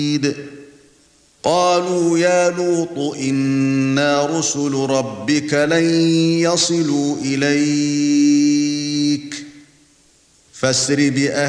قالوا يا لوط إنا رسل ربك لن يصلوا إليك فاسر بأهلك